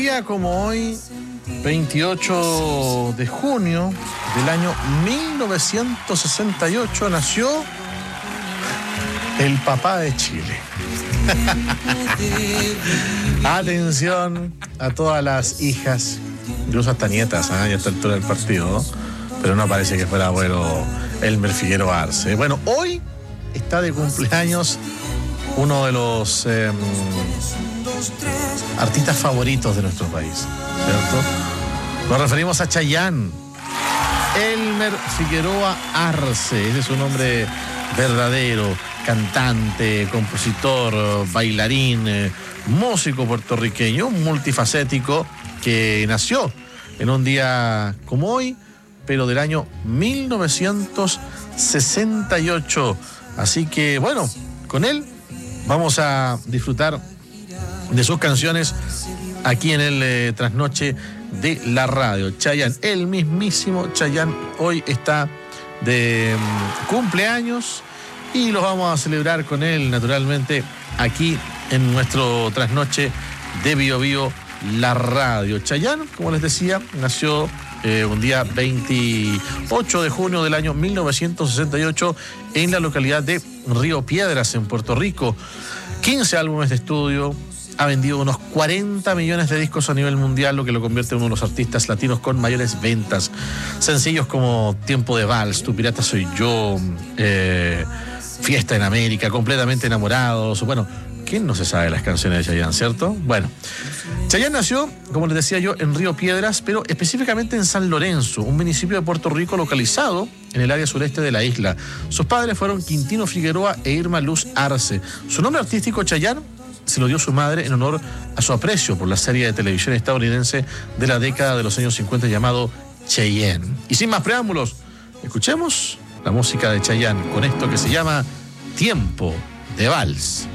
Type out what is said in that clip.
día como hoy, 28 de junio del año 1968, nació el papá de Chile. Atención a todas las hijas, incluso hasta nietas, ya a esta altura del partido, ¿no? Pero no parece que fuera abuelo Elmer Figueroa Arce. Bueno, hoy está de cumpleaños uno de los artistas favoritos de nuestro país, ¿cierto? Nos referimos a Chayanne. Elmer Figueroa Arce, ese es su nombre verdadero. Cantante, compositor, bailarín, músico puertorriqueño, multifacético, que nació en un día como hoy, pero del año 1968. Así que, bueno, con él vamos a disfrutar de sus canciones aquí en el Trasnoche de la Radio. Chayanne, el mismísimo Chayanne, hoy está de cumpleaños y los vamos a celebrar con él, naturalmente, aquí en nuestro Trasnoche de Bio Bio, la Radio. Chayanne, como les decía, nació un día 28 de junio del año 1968 en la localidad de Río Piedras, en Puerto Rico. 15 álbumes de estudio, ha vendido unos 40 millones de discos a nivel mundial, lo que lo convierte en uno de los artistas latinos con mayores ventas. Sencillos como Tiempo de Vals, Tu Pirata Soy Yo, Fiesta en América, Completamente Enamorados. Bueno, ¿quién no se sabe las canciones de Chayanne, cierto? Bueno, Chayanne nació, como les decía yo, en Río Piedras, pero específicamente en San Lorenzo, un municipio de Puerto Rico localizado en el área sureste de la isla. Sus padres fueron Quintino Figueroa e Irma Luz Arce. Su nombre artístico, Chayanne, se lo dio su madre en honor a su aprecio por la serie de televisión estadounidense de la década de los años 50 llamado Cheyenne. Y sin más preámbulos, escuchemos la música de Chayanne con esto que se llama Tiempo de Vals.